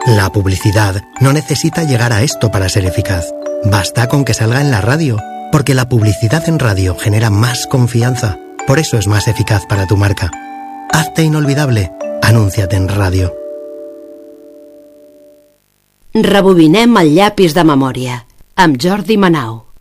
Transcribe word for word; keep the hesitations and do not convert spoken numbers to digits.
La publicidad no necesita llegar a esto para ser eficaz. Basta con que salga en la radio, porque la publicidad en radio genera más confianza. Por eso es más eficaz para tu marca. Hazte inolvidable. Anúnciate en radio. Rebobinem el llapis de memòria, amb Jordi Manau.